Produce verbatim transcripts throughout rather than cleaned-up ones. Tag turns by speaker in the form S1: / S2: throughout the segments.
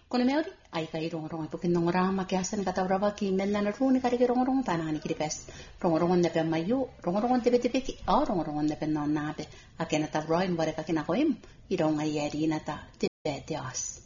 S1: Kono meori ai kai rongorongo pukin nongorama kiasan kata uraba ki menna na runi kari rongorongo panani kiri pes rongorongo ne pe mayu rongorongo te bete peki a rongorongo ne pe non nabe akena ta roin bare ka kina koim ironga yeri na ta te te as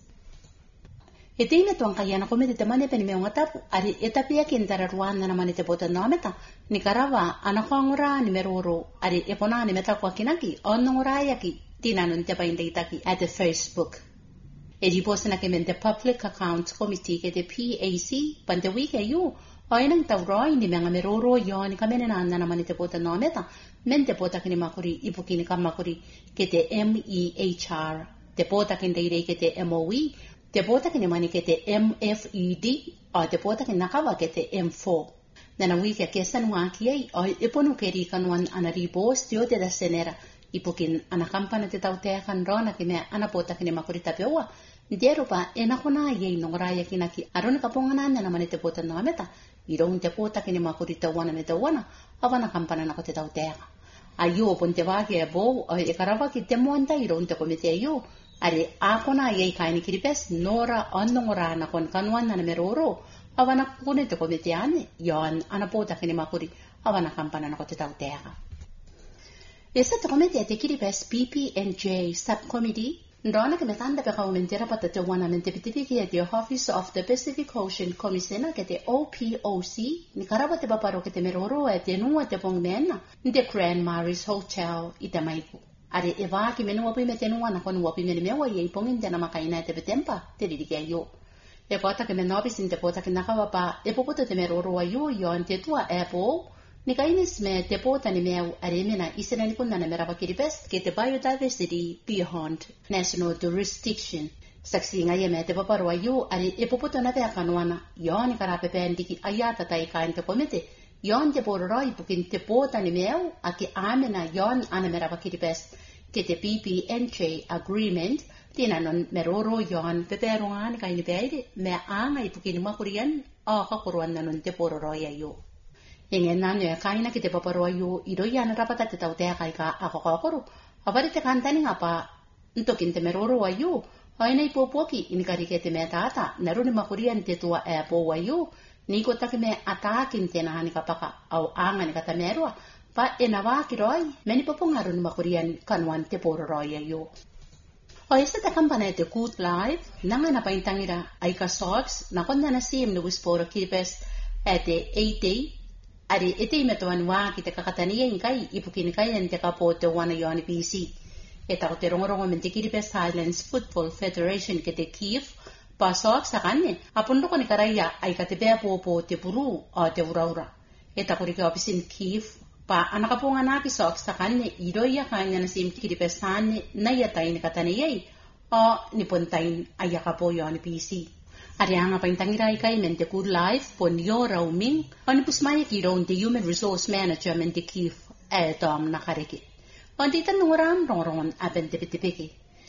S1: etine tuan kayana komite te mane pe ni meonga tapu ari etapia kin tara ruana na mane te bota nometa ni karava anakongura ni meroro ari epona ni meta kwa kinaki onnongura yaki tinanun te painde itaki at the Facebook e riposta na kemente Public Accounts Committee ke te P A C pante wike yu oinang tauroi ni menga meroro yoni kamene na na mane te bota nometa mente bota kini makuri ipukini kamakuri ke te M E H R te bota kin dei ke te M O E te bota kini mani ke te M F E D o te bota kini nakawa ke te M four nana wike ke sanua ki ai o iponu ke ri kanuan ana ribos tio te da senera ipukin ana kampana te tau te kan rona ki me ana bota kini makuri tapewa Derupa ena kona ye nongoraya kinaki arona kapongana na mane te bota no meta iron te bota kini makuri te wana me te wana awana kampana na ko te tau te ayo ponte va ke bo e karava ki te monta iron te komite ayo ari akona ye kaini kiripes nora onnongora na kon kanwan na meroro awana kune te komite ane yon ana bota kini makuri awana kampana na ko te tau te esa te komite te kiripes P P N J subcommittee Ndona ke metanda pe kaumentera pata te wana mente pitipiki e te Office of the Pacific Ocean Commissioner ke te O P O C ni karaba te paparo ke te meroro e te nua te pongmena nte Grand Maris Hotel i te maipu. Are e wā ki menu wapi me te nua na konu wapi mene mewa i e pongin te na makaina e te petempa te ririke a yo. E kota ke menobis in te kota ke nakawapa e popoto te meroro a yo yo an te tua e po Ni kainis me te pota ni meu aremena isena ni kunna na merava kiripes ke te biodiversity beyond national jurisdiction saksi nga ye me te paparo ayu ari e popoto na te akanuana yon kara pepe ndiki ayata tai kain te komite yon te pororoi pukin te pota ni meu aki amena yon ana merava kiripes ke te P P N J agreement tina non meroro yon pepe rongan kaini peide me anga ipukin makurian a kakuruan nanon te pororoi ayu Ingen nano ya kaina ki te paparo ayu iroi ana rapata te tau tea kai ka ako kakoro. Apare te kantani ngapa ntokin te meroro ayu. Aina ipopoki inikari ke te mea tata. Naru ni makurian te tua e po ayu. Niko take me atakin te nahani kapaka au anga ni kata merua. Pa e nawa ki roi. Meni popongaru ni makurian kanuan te pororoi ayu. O esta te kampana te Good Life. Nanga na paintangira aika socks. Nakonda na sim ni wisporo kipes e te eight day. Ari ete i metoani wā ki te kakatania in kai ipukini kai en te kapo te wana yoni P C. E tako te rongorongo men te Kiribati Highlands Football Federation ke te Kiev pa soak sa kane. Apundoko ni karaya ai ka te pea popo te puru o te uraura. E tako rike opisin Kiev pa anakapunga na ki soak sa kane iroia kanya na sim Kiribati sane na yatain kataniyay o nipuntain ay kapo yoni P C. Ari anga paintangirai kai men te Good Life pon yo rauming oni pusmaya ki ron te Human Resource Manager men te Kiev e tom nakariki. On ti tan ngoram rongon apen te pitipiki.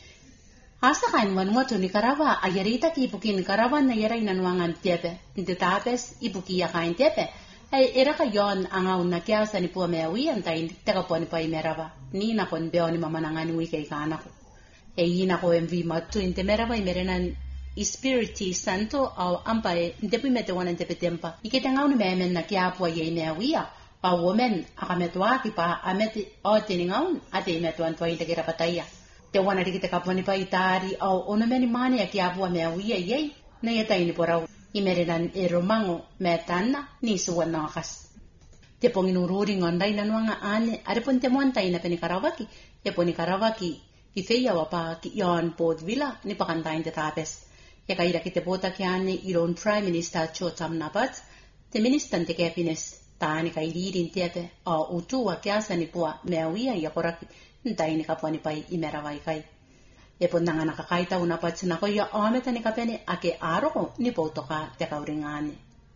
S1: Asa kain wan watu ni karawa ayarita ki ipuki ni karawa na yaray nanuangan tepe. Nte tapes ipuki ya kain tepe. Ay era ka yon angaw na kya sa ni puwa meawi antayin teka po ni pa imerawa. Ni na kon beo ni mamanangan wi kay kanako. E ina ko M V matu inte merawa imerenan Espiritu Santo au ampae ntepi mete wana ntepe tempa. Ike te ngau ni memen na kia apua ye mea wia. Pa women akametua ki pa amete o teni ngaun ate imetua antua ite kira pataya. Te wana riki te kapua ni pa itari au ono meni mani ya kia apua mea wia yei. Na yata ini porau. Imerenan e romango mea tana ni suwa nakas. Te ponginu ruri ngondai nanuanga ane. Arepon te muanta ina peni karawaki. E poni karawaki ki feia wapa ki yon Port Villa ni pakantain te tapes. E kaira ki te pota ki ane iron Prime Minister Chotam Nabat, te ministan te happiness, taani kai riirin tiete o utua kiasa ni pua meawia ia koraki, ntaini kapua ni pai imerawai kai. E pondanga nakakaita unapat sinako ia ometa ni kapene ake aroko ni poutoka te kauringane.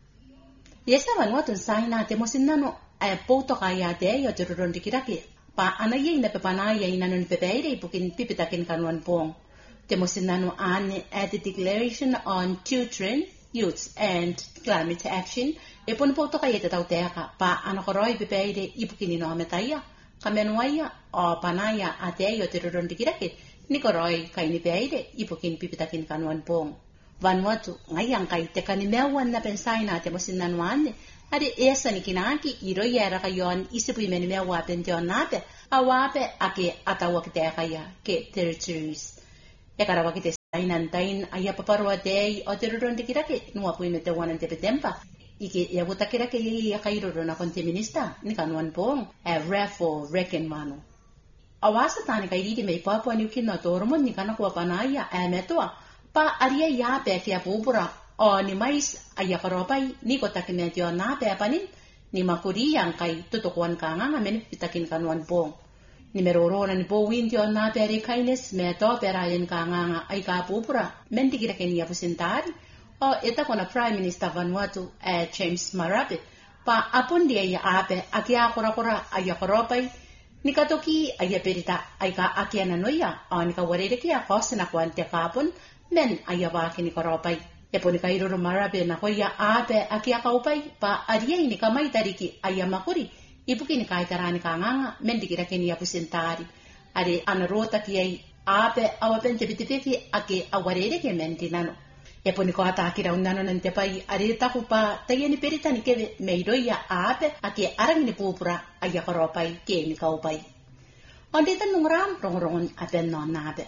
S1: Iesa vanuatun saina te mosinano e poutoka ia te iyo te rurondikiraki, pa anaya ina pepanaya ina nun pepeire ipukin pipitakin kanuan pong. Te mosinano ane at the Declaration on Children, Youth and Climate Action, e pon poto kaya te tau teaka, pa anakoroi pepeire ipukini no ametaya, kamenuaya o panaya ate ayo te rurondikirake, nikoroi kai ni peire ipukin pipitakin kanuan pong. Vanuatu ngai ang kai te kani mewan na pensai na te mosin wane ade esa ni kinaki iro yera kayon isipu meni mewa pention nape awape ake atawa kite kaya ke territories e karawa kite sainan tain aya paparwa dei o teruron dikirake nuwa puime te wanan te petempa ike ya butakira ke ya kairo na konte minista ni kanwan pong e refo reckon mano awasa tani kai di me papua new kino tormon ni kana ko panaya e metoa pa aria ya pe kia pupura o ni mais aya karopai ni ko takin tio na pe panin ni makuri yang kai tutukuan kanga ngamen pitakin kanwan pong ni meroro ni po win tio na pe ri kindness me to pe rayen kanga ai ka pupura men dikira ke ni apusintari o eta kona prime minister Vanuatu eh, James Marape pa apun dia ya ape akia kora kora aya karopai ni katoki aya perita ai ka akia na noya o ni ka warede kia kosna kwante kapun men aya ba kini karopai e poni ka iroro Marape na koya ape akia kaupai pa aria ini ka mai tariki aya makuri ipuki ni ka itarani ka nganga men dikira kini apusintari are anarota kiai ape awapen te bitipiki ake awarede ke men dinano e poni ko ata akira unano nante pai arita kupa tayeni perita ni keve meiroia ape ake arang ni pupura aya karopai ke ni kaupai onde tan nungram rongorongon apen no nabe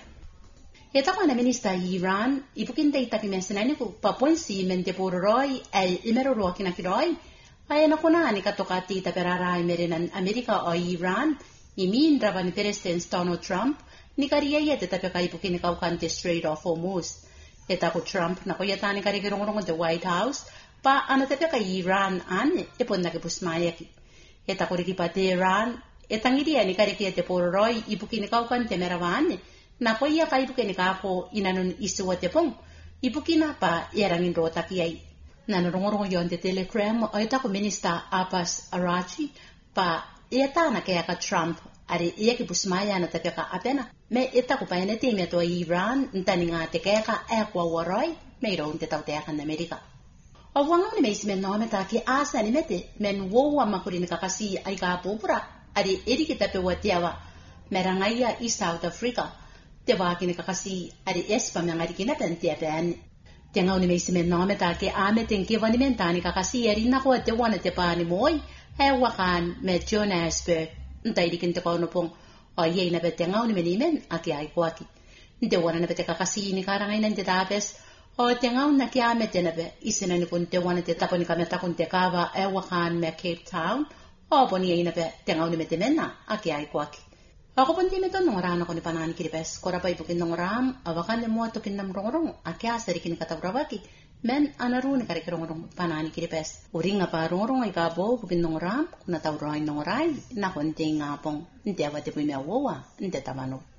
S1: eta kana minista Iran ipukin dei taki mensenani ku paponsi mente poroi el imero rokina kiroi ay na kuna ni katokati ta perarai merenan Amerika o Iran imin rabani president Donald Trump ni kariya yete ta pe kai ipukin kaukante Strait of Hormuz eta ko Trump na ko yatani kari kirongorong the White House pa ano tepe ka Iran an e ponna ke pusmaya ki eta ko riki pa Iran eta ngiri ani kari ki te poroi ipuki ni kaukan te merawan na ko ya kai ipuki ni ka ko inanon isuwa te pong ipuki na pa yarangin rota ki ai na no rongorong yon te Telegram o eta ko minister Abbas Arachi pa eta na ke ka Trump ari ia ki pusmaya na tepe ka apena me eta ko paene te me to Iran ntani nga te ka ka e kwa waroi me ro te tau te ka na Amerika o wanga ni me ismen no me ta ki asa ni mete men wo wa makuri ni ka kasi ai ka popura ari eri ki tepe watiawa merangaya i South Africa te wa ki ni ka kasi ari espa me ngari ki na pen te pen te ngau ni me ismen no me ta ki a me ten ki vani mentani ka kasi eri na ko te wana te pani moi e wa kan me Johannesburg ntai dikin te kono pong o ye na bete ngau ni menimen aki ai kwaki nte wana na bete kakasi ni karanga ina nte tapes o te ngau na ki ame te na be isina ni kun te wana te tapo ni kameta kun te kava e wakan me Cape Town o poni ye na be te ngau ni mete mena aki ai kwaki ako pon ti meto nong rana ko ni panani kiripes kora pa ipukin nong ram awakan ni mo to kinam rongorong aki asari kin katawrawaki men anaru ni kari kirongorong panani kiripes uring apa rongorong ay kabo bukin nong ram kuna tawroy nong ray na konting ngapong nte awati puy mewawa nte tamano